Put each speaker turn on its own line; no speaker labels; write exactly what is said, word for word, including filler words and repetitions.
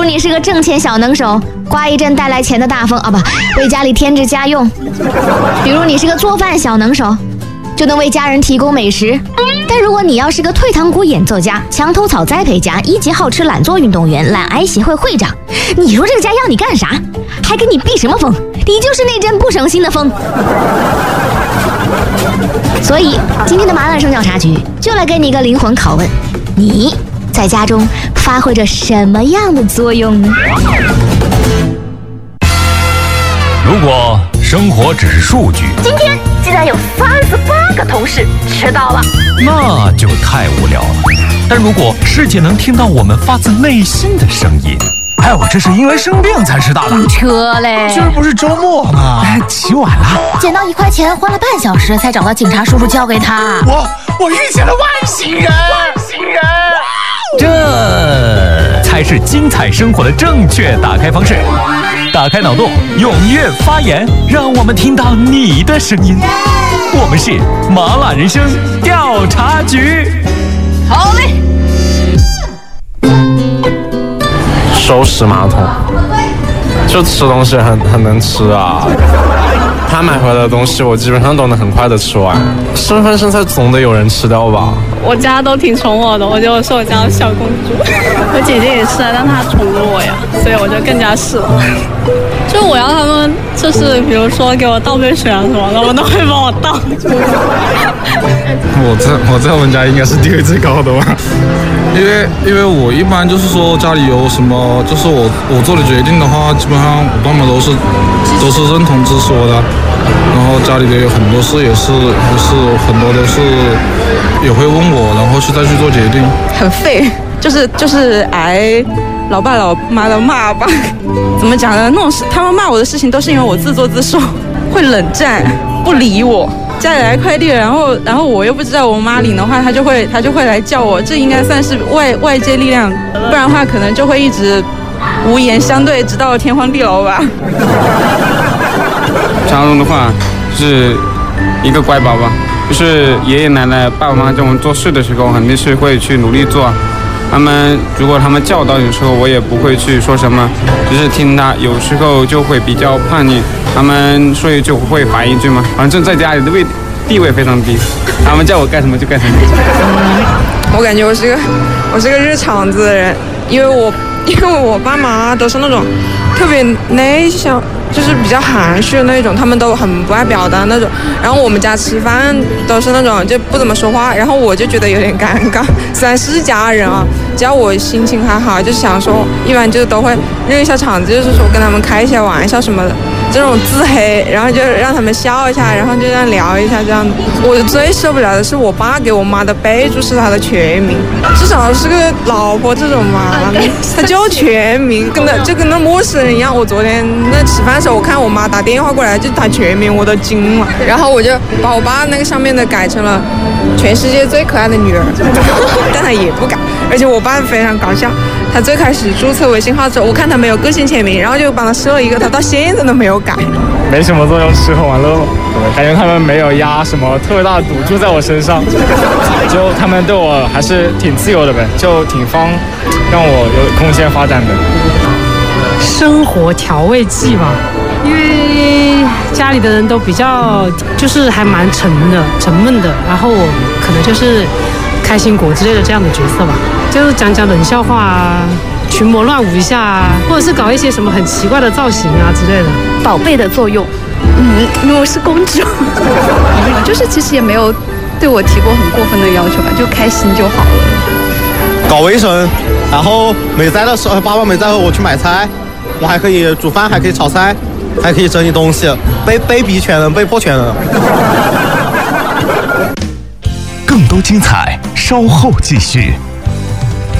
你是个挣钱小能手，刮一阵带来钱的大风啊，不，为家里添置家用。比如你是个做饭小能手，就能为家人提供美食。但如果你要是个退堂鼓演奏家、墙头草栽培家、一级好吃懒做运动员、懒癌协会会长，你说这个家要你干啥？还给你避什么风？你就是那阵不省心的风。所以今天的麻辣生教察局就来给你一个灵魂拷问：你在家中发挥着什么样的作用呢？
如果生活只是数据，
今天竟然有三十八个同事迟到了，
那就太无聊了。但如果世界能听到我们发自内心的声音，
哎，我这是因为生病才迟到的。
车嘞，
今儿不是周末吗？哎，起晚了，
捡到一块钱花了半小时才找到警察叔叔交给他。
我我遇见了外星人，外星人，
这才是精彩生活的正确打开方式。打开脑洞，踊跃发言，让我们听到你的声音。我们是麻辣人生调查局。
好嘞。
收拾马桶，就吃东西很很能吃啊。他买回来的东西，我基本上都能很快的吃完。剩饭剩菜总得有人吃掉吧？
我家都挺宠我的，我就是我家的小公主。我姐姐也是啊，但她宠着我呀，所以我就更加是了。就我要他们，就是比如说给我倒杯水啊什么的，我都会帮我倒。
我在我在我们家应该是地位最高的吧，因为因为我一般就是说家里有什么，就是我我做的决定的话，基本上我爸妈都是都是认同支持我的，然后家里的有很多事也是也是很多都是也会问我，然后去再去做决定。
很废，就是就是挨老爸老妈的骂吧。怎么讲呢？那种事，他们骂我的事情都是因为我自作自受，会冷战，不理我。家里来快递了，然后然后我又不知道我妈领的话，她就会她就会来叫我，这应该算是外外界力量，不然的话可能就会一直无言相对，直到天荒地老吧。
家中的话是一个乖宝宝，就是爷爷奶奶、爸爸妈妈叫我们做事的时候，肯定是会去努力做。他们如果他们教导，有时候我也不会去说什么，只是听他。有时候就会比较叛逆，他们说一句我会反一句嘛。反正在家里的位地位非常低，他们叫我干什么就干什么。
我感觉我是个我是个日常子的人，因为我因为我爸妈都是那种特别内向，就是比较含蓄的那种，他们都很不爱表达那种。然后我们家吃饭都是那种就不怎么说话，然后我就觉得有点尴尬。虽然是家人啊，只要我心情还好，就想说，一般就都会热一下场子，就是说跟他们开一下玩笑什么的。这种自黑，然后就让他们笑一下，然后就这样聊一下这样。我最受不了的是我爸给我妈的备注是他的全名，至少是个老婆这种嘛，他叫全名，跟那就跟那陌生人一样。我昨天那吃饭的时候，我看我妈打电话过来就打全名，我都惊了。然后我就把我爸那个上面的改成了全世界最可爱的女儿，但他也不改。而且我爸非常搞笑，他最开始注册微信号之后，我看他没有个性签名，然后就帮他设了一个，他到现在都没有改。
没什么作用，吃喝玩乐嘛。对，感觉他们没有压什么特别大的赌注在我身上，就他们对我还是挺自由的呗，就挺方，让我有空间发展的。
生活调味剂吧，因为家里的人都比较就是还蛮沉的、沉闷的，然后我可能就是开心果之类的这样的角色吧，就是讲讲冷笑话啊，群魔乱舞一下啊，或者是搞一些什么很奇怪的造型啊之类的。
宝贝的作用，嗯，因为我是公主，就是其实也没有对我提过很过分的要求吧，就开心就好了。
搞卫生，然后没在的时候，爸爸没在，我去买菜，我还可以煮饭，还可以炒菜，还可以整理东西，被被逼全能，被迫全能。
更多精彩，稍后继续。